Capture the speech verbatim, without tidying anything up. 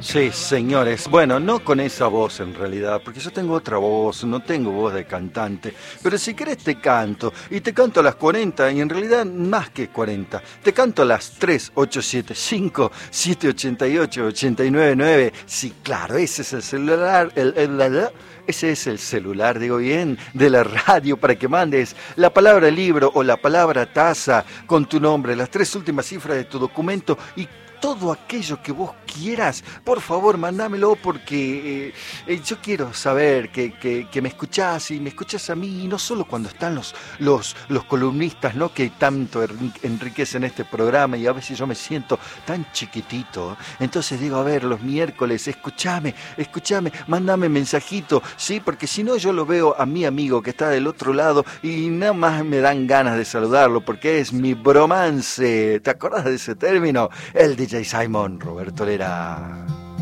Sí, señores. Bueno, no con esa voz en realidad, porque yo tengo otra voz, no tengo voz de cantante. Pero si querés te canto, y te canto a las cuarenta, y en realidad más que cuarenta. Te canto a las tres ocho siete cinco, siete ocho ocho, ocho nueve nueve. Sí, claro, ese es el celular, el, el, el, ese es el celular, digo bien, de la radio, para que mandes la palabra libro o la palabra taza con tu nombre, las tres últimas cifras de tu documento y todo aquello que vos quieras, por favor, mándamelo porque eh, eh, yo quiero saber que, que, que me escuchás y me escuchás a mí, y no solo cuando están los, los, los columnistas, ¿no?, que tanto enriquecen este programa, y a veces yo me siento tan chiquitito. Entonces digo, a ver, los miércoles, escúchame, escúchame, mándame mensajito, ¿sí? Porque si no yo lo veo a mi amigo que está del otro lado y nada más me dan ganas de saludarlo porque es mi bromance. ¿Te acordás de ese término? El D J Simon, Roberto Lera.